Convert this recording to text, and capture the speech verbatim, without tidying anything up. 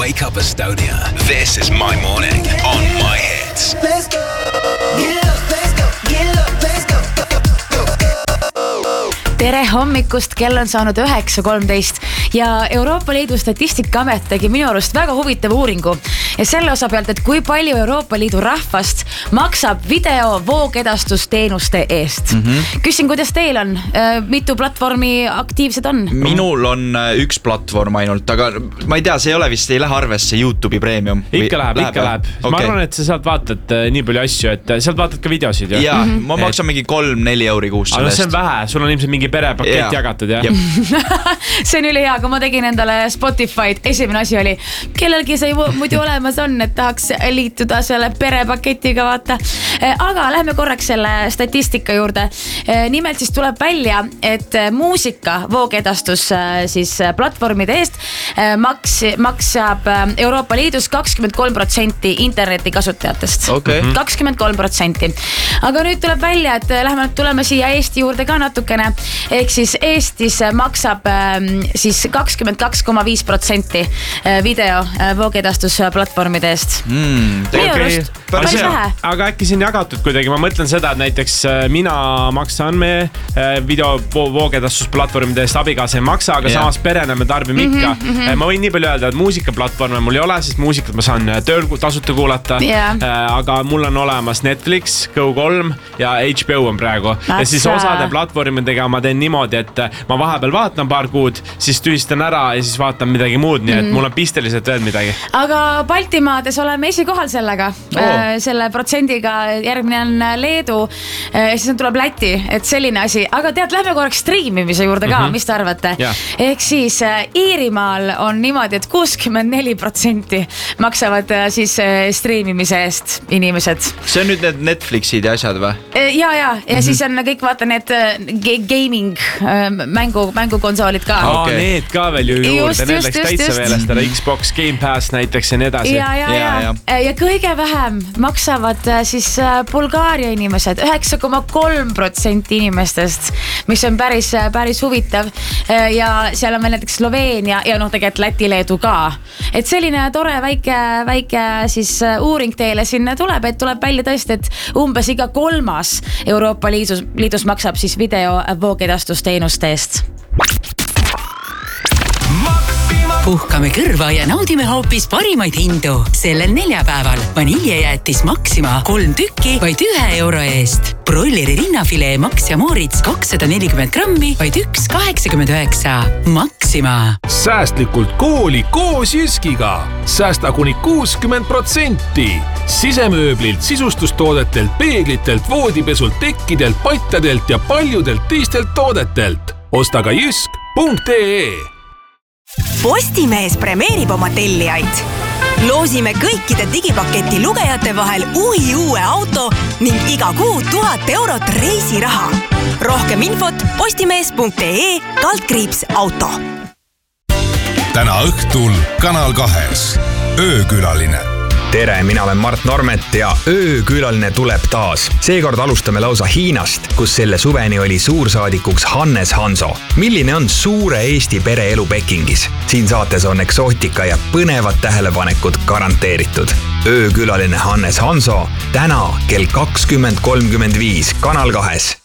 Wake Up Estonia. This is my morning on My Hits. Let's go. Get up, let's go. Get up, let's go. Tere hommikust, kell on saanud üheksa kolmteist ja Euroopa Liidu Statistikaamet tegi minu arust väga huvitava uuringu ja selle osa pealt, et kui palju Euroopa Liidu rahvast maksab video voogedastusteenuste eest. Mm-hmm. Küsin, kuidas teil on? Mitu platvormi aktiivsed on? Minul on üks platvorm ainult, aga ma ei tea, see ei ole vist, ei lähe arvesse YouTube'i premium. Ikka läheb, ikka läheb. Okay. Ma arvan, et sa sealt vaatad nii palju asju, et sealt vaatad ka videosid. Ja, mm-hmm. ma maksan mingi kolm neli euri kuus sellest. Aga see on vähe, sul on ilmselt mingi perepakett yeah. jagatud, jah? See on üli hea, kui ma tegin endale Spotify'd, esimene asi oli, kellelgi see muidu olemas on, et tahaks liituda selle perepaketiga, vaata. Aga lähme korraks selle statistika juurde. Nimelt siis tuleb välja, et muusika voogedastus siis platvormide eest maks, maksab Euroopa Liidus kakskümmend kolm protsenti interneti kasutajatest. Okay. kakskümmend kolm protsenti. Aga nüüd tuleb välja, et lähme tuleme siia Eesti juurde ka natukene. Ehk siis Eestis maksab siis kakskümmend kaks koma viis protsenti video voogedastus-platvormide eest. Mm, okay. Päris vähe. Aga äkki siin jagatud kuidagi. Ma mõtlen seda, et näiteks mina maksan me video voogedastus-platvormide eest, abikaasa ei maksa, aga yeah. samas perena me tarbime ikka. Mm -hmm. Ma võin nii palju öelda, et muusikaplatvorme mul ei ole, sest muusikat ma saan tööl tasuta kuulata. Yeah. Aga mul on olemas Netflix, Go kolm ja H B O on praegu. That's ja siis osade platvormidega ma teen niimoodi, et ma vahepeal vaatan paar kuud, siis tühistan ära ja siis vaatan midagi muud, nii et mul on pisteliselt veel midagi. Aga Baltimaades oleme esikohal sellega, oh. selle protsendiga, järgmine on Leedu, siis tuleb Läti, et selline asi. Aga tead, lähme korraks striimimise juurde ka, mm-hmm. mis te arvate? Yeah. Ehk siis Iirimaal on niimoodi, et kuuskümmend neli protsenti maksavad siis striimimise eest inimesed. See on nüüd need Netflixid ja asjad või? Ja, ja, ja mm-hmm. siis on kõik, vaata, need gaming mängu, mängukonsoolid ka. Aa, okay. Need ka veel ju juurde, need läks täitsa veelestada, Xbox Game Pass näiteks ja nii edasi. Ja, ja, ja, ja. ja. ja kõige vähem maksavad siis Bulgaaria inimesed, üheksa koma kolm protsenti inimestest, mis on päris, päris huvitav. Ja seal on veel näiteks Sloveenia ja noh, tegelikult Läti, Leedu ka. Et selline tore väike, väike siis uuring teile sinna tuleb, et tuleb välja tõesti, et umbes iga kolmas Euroopa Liidus, Liidus maksab siis video voogedastusteenuste eest. Puhkame kõrva ja naudime hoopis parimaid hindu. Sellel neljapäeval vaniljejäätis Maxima kolm tükki vaid ühe euro eest. Broileri rinnafilee Max ja Moritz kakssada nelikümmend grammi vaid üks kaheksakümmend üheksa. Maxima. Säästlikult kooli koos Jyskiga. Säästa kuni kuuskümmend protsenti. Sisemööblilt, sisustustoodetelt, peeglitelt, voodipesult, tekkidelt, pattadelt ja paljudelt teistelt toodetelt. Osta ka jysk punkt ee. Postimees premeerib oma tellijaid. Loosime kõikide digipaketi lugejate vahel uhi uue auto ning iga kuu tuhat eurot reisiraha. Rohkem infot postimees punkt ee kaldkriips auto. Täna õhtul Kanal kahes. Öökülaline. Tere, mina olen Mart Normet ja öökülaline tuleb taas. Seekord alustame lausa Hiinast, kus selle suveni oli suursaadikuks Hannes Hanso. Milline on suure Eesti pere elu Pekingis? Siin saates on eksootika ja põnevad tähelepanekud garanteeritud. Öökülaline Hannes Hanso täna kell kakskümmend kolmkümmend viis Kanal kahes.